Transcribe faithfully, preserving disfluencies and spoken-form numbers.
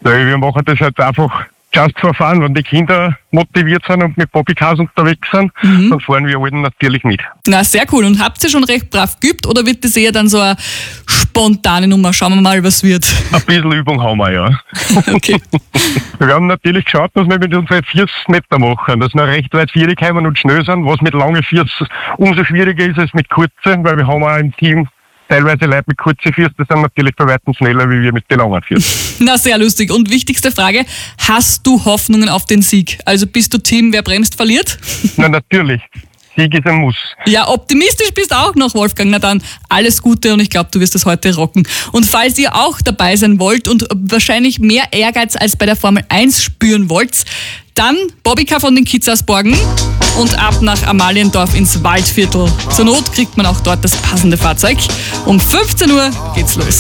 Ja, wir machen das halt einfach just for fun. Wenn die Kinder motiviert sind und mit Bobbycars unterwegs sind, mhm. dann fahren wir Alten natürlich mit. Na, sehr cool. Und habt ihr schon recht brav geübt oder wird das eher dann so eine spontane Nummer? Schauen wir mal, was wird. Ein bisschen Übung haben wir, ja. Okay. Wir haben natürlich geschaut, dass wir mit unseren Viers Meter machen, dass wir recht weit Viere kommen und schnell sind. Was mit langen Viers umso schwieriger ist als mit kurzen, weil wir haben auch im Team teilweise Leute mit kurzen Viers, die sind natürlich bei weitem schneller wie wir mit den langen Viers. Na, sehr lustig. Und wichtigste Frage, hast du Hoffnungen auf den Sieg? Also bist du Team, wer bremst, verliert? Na, natürlich. Sieg ist ein Muss. Ja, optimistisch bist auch noch, Wolfgang. Na dann, alles Gute und ich glaube, du wirst das heute rocken. Und falls ihr auch dabei sein wollt und wahrscheinlich mehr Ehrgeiz als bei der Formel eins spüren wollt, dann Bobbycar von den Kids aus Borgen und ab nach Amaliendorf ins Waldviertel. Zur Not kriegt man auch dort das passende Fahrzeug. Um fünfzehn Uhr geht's los.